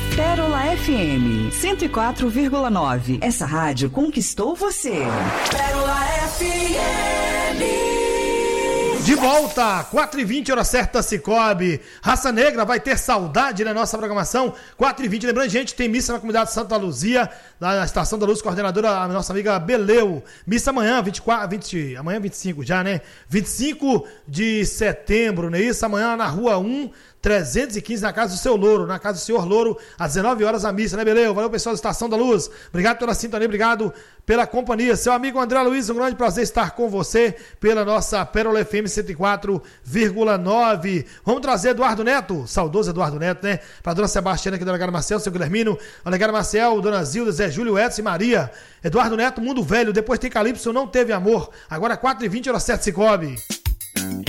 Pérola FM 104,9. Essa rádio conquistou você. Pérola FM. De volta, 4h20, hora certa, Cicobi. Raça Negra vai ter saudade na nossa programação, 4h20. Lembrando, gente, tem missa na comunidade Santa Luzia, na Estação da Luz, coordenadora, a nossa amiga Beleu. Missa amanhã, amanhã 25 já, né? 25 de setembro, não é isso? Amanhã na Rua 1, 315, na casa do seu Louro, na casa do senhor Louro, às 19 horas a missa, né, Beleu? Valeu, pessoal da Estação da Luz. Obrigado pela sintonia, obrigado pela companhia. Seu amigo André Luiz, um grande prazer estar com você pela nossa Pérola FM 104,9. Vamos trazer Eduardo Neto, saudoso Eduardo Neto, né? Pra dona Sebastiana aqui, Delegado Marcel, seu Guilhermino, Delegado Marcel, dona Zilda, Zé Júlio, Edson e Maria. Eduardo Neto, Mundo Velho, depois tem Calypso, Não Teve Amor. Agora 4h20, hora certa, Cicobi.